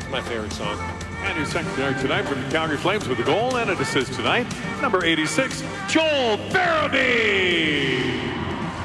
my favorite song. And your secondary tonight for the Calgary Flames with a goal and an assist tonight, number 86, Joel Farabee.